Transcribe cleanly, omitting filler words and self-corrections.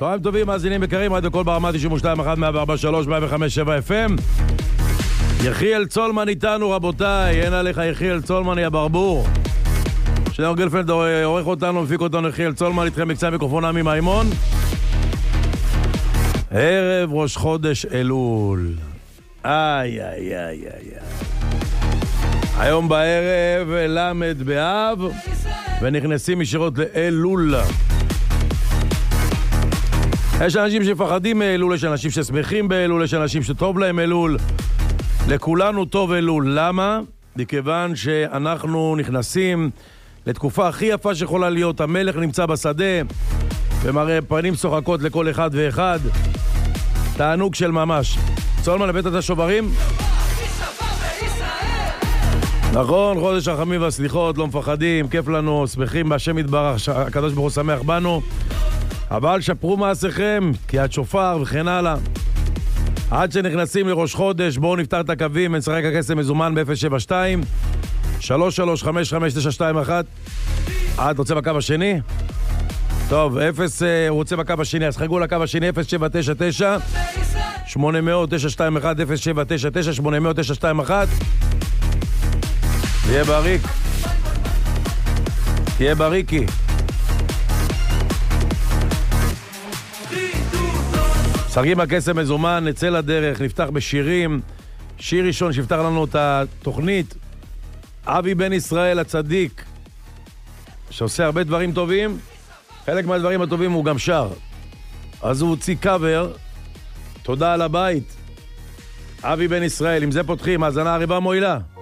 צהריים טובים, מאזינים יקרים, רדיו קול ברמה 92.1, 104.3, 105.7 FM. יחיאל צולמן איתנו, רבותיי. אין עליך יחיאל צולמן, יא ברבור. שנאור גלפלד עורך אותנו, מפיק אותנו יחיאל צולמן, איתכם מקצה מיקרופון עמי מימון. ערב ראש חודש אלול. איי. היום בערב למד באב, ונכנסים ישירות לאלול. יש אנשים שפחדים מאלול, יש אנשים ששמחים באלול, יש אנשים שטוב להם אלול. לכולנו טוב אלול. למה? מכיוון שאנחנו נכנסים לתקופה הכי יפה שיכולה להיות. המלך נמצא בשדה ומראה פנים שוחקות לכל אחד ואחד. תענוג של ממש. צולמן, הבאת את השוברים? נכון, חודש הרחמים והסליחות, לא מפחדים, כיף לנו, שמחים בהשם יתברך, הקדוש ברוך הוא שמח בנו. אבל שפרו מעשיכם, כי עד שופר וכן הלאה. עד שנכנסים לראש חודש, בואו נפתר את הקווים, נשחק הכסף מזומן ב-072 3355921. את רוצה בקו השני? טוב, הוא רוצה בקו השני, אז חגו לקו השני 0799 800-921 0799 800-921. תהיה בריק. תהיה בריקי. שרגים הכסף מזומן, נצא לדרך, נפתח בשירים. שיר ראשון שיפתח לנו את התוכנית, אבי בן ישראל הצדיק, שעושה הרבה דברים טובים. חלק מהדברים הטובים הוא גם שר. אז הוא הוציא קאבר, תודה על הבית. אבי בן ישראל, עם זה פותחים, האזנה הריבה מועילה.